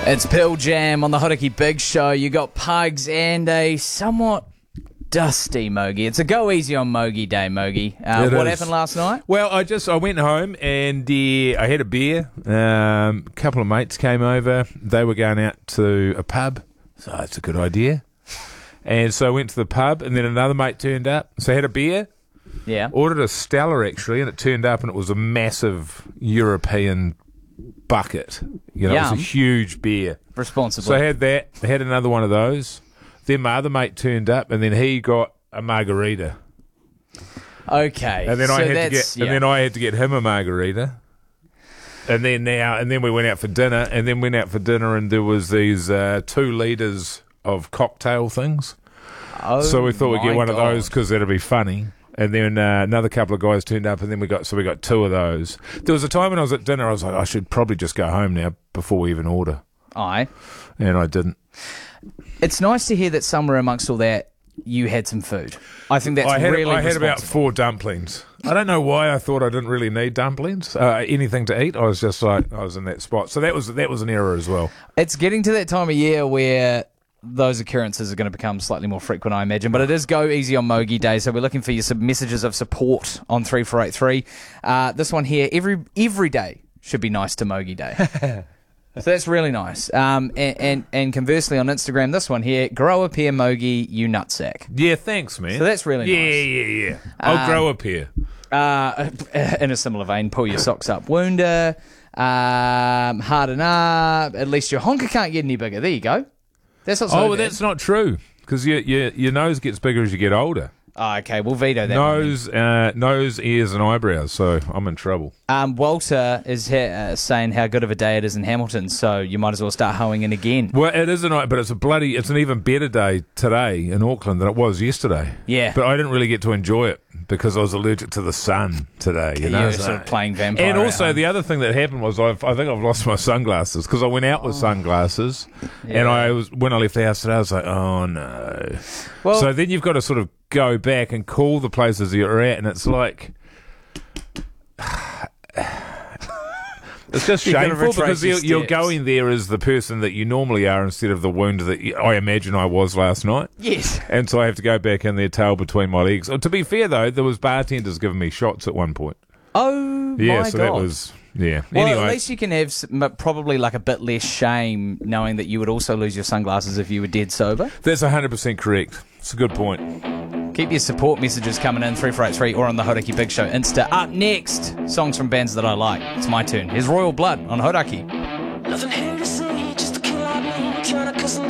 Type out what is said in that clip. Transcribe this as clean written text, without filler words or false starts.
It's Pearl Jam on the Hodaki Big Show. You got Pugs and a somewhat dusty Mogi. It's a go easy on Mogi day, Mogi. What happened last night? Well, I went home and I had a beer. A couple of mates came over. They were going out to a pub, so it's a good idea. And so I went to the pub, and then another mate turned up. So I had a beer. Yeah. Ordered a Stella, actually, and it turned up, and it was a massive European bucket. You know, it was a huge beer. Responsibly. So I had that. I had another one of those. Then my other mate turned up, and then he got a margarita. Okay. And then I had to get him a margarita. And then we went out for dinner, and there was these 2 litres of cocktail things. Oh, so we thought we'd get one of God. those because that'd be funny. And then another couple of guys turned up, and then we got 2 of those. There was a time when I was at dinner, I was like, I should probably just go home now before we even order. Aye. And I didn't. It's nice to hear that somewhere amongst all that, you had some food. I think that's I had responsible. about 4 dumplings. I don't know why I thought I didn't really need dumplings, anything to eat. I was just like, I was in that spot. So that was an error as well. It's getting to that time of year where those occurrences are going to become slightly more frequent, I imagine. But it is Go Easy on Mogi Day, so we're looking for your messages of support on 3483. This one here, every day should be nice to Mogi Day. So that's really nice. And conversely on Instagram, this one here, grow a pair, Mogi, you nutsack. Yeah, thanks, man. So that's really nice. Yeah. I'll grow a pair. In a similar vein, pull your socks up, Wounda. Harden up. At least your honker can't get any bigger. There you go. That's not so bad. That's not true, because your nose gets bigger as you get older. Oh, okay, we'll veto that. Nose, ears, and eyebrows. So I'm in trouble. Walter is saying how good of a day it is in Hamilton, so you might as well start hoeing in again. Well, it is but it's an even better day today in Auckland than it was yesterday. Yeah. But I didn't really get to enjoy it because I was allergic to the sun today. You know, were sort of playing vampire. And also the other thing that happened was I think I've lost my sunglasses because I went out with sunglasses, and when I left the house today I was like, oh no. Well, so then you've got to sort of go back and call the places you're at, and it's like it's just shameful because you're going there as the person that you normally are instead of the wound that I imagine I was last night. Yes. And so I have to go back in there, tail between my legs. To be fair, though, there was bartenders giving me shots at one point. Oh, yeah, my so God. that was... Yeah. Well, anyway. at least you can have probably like a bit less shame knowing that you would also lose your sunglasses if you were dead sober. That's 100% correct. It's a good point. Keep your support messages coming in, 3483 or on the Hodaki Big Show Insta. Up next, songs from bands that I like. It's my turn. Here's Royal Blood on Hodaki. Nothing here to